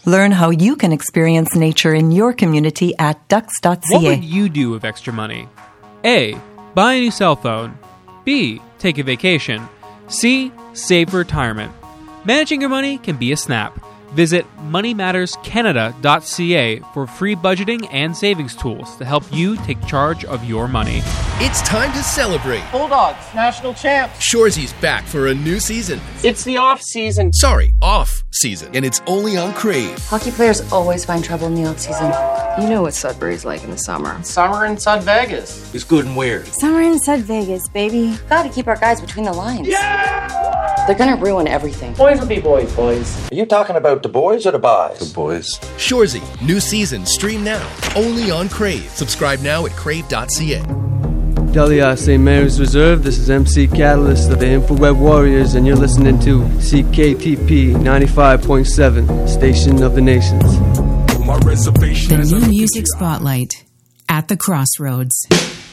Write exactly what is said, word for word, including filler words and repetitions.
Learn how you can experience nature in your community at ducks dot c a. What would you do with extra money? A. Buy a new cell phone. B. Take a vacation. C. Save for retirement. Managing your money can be a snap. Visit money matters canada dot c a for free budgeting and savings tools to help you take charge of your money. It's time to celebrate. Bulldogs, national champs. Shoresy's back for a new season. It's the off season. Sorry, off season. And it's only on Crave. Hockey players always find trouble in the off season. You know what Sudbury's like in the summer. Summer in Sud Vegas. It's good and weird. Summer in Sud Vegas, baby. Gotta keep our guys between the lines. Yeah! They're gonna ruin everything. Boys will be boys, boys. Are you talking about the boys or the boys? The boys. Shoresy, new season, stream now. Only on Crave. Subscribe now at crave dot c a. Delia Saint Mary's Reserve. This is M C Catalyst of the InfoWeb Warriors, and you're listening to C K T P ninety-five point seven, Station of the Nations. The new music spotlight at the Crossroads.